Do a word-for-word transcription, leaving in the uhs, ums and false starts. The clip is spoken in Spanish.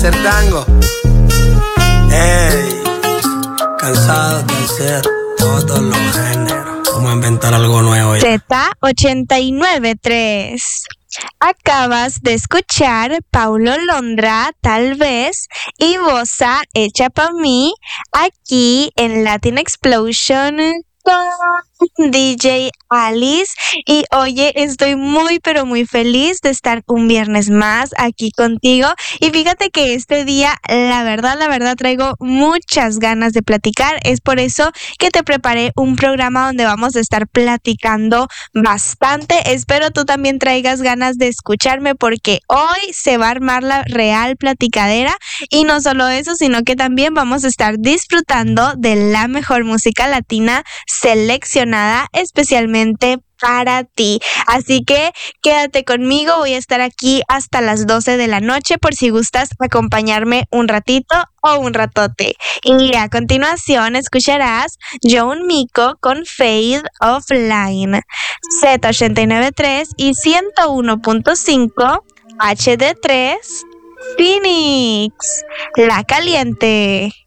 Hacer tango. Ey, cansado de hacer todos los géneros. Vamos a inventar algo nuevo ya. Z ochenta y nueve tres. Acabas de escuchar Paulo Londra, Tal vez, y Bossa Hecha pa' mí, aquí en Latin Explosion con D J Alice. Y oye, estoy muy pero muy feliz de estar un viernes más aquí contigo. Y fíjate que este día, la verdad, la verdad, traigo muchas ganas de platicar. Es por eso que te preparé un programa donde vamos a estar platicando bastante. Espero tú también traigas ganas de escucharme, porque hoy se va a armar la real platicadera. Y no solo eso, sino que también vamos a estar disfrutando de la mejor música latina seleccionada especialmente para ti. Así que quédate conmigo, voy a estar aquí hasta las doce de la noche por si gustas acompañarme un ratito o un ratote. Y a continuación escucharás Joan Miko con Fade of Line. Z ochenta y nueve tres y ciento uno punto cinco H D tres Phoenix, La Caliente.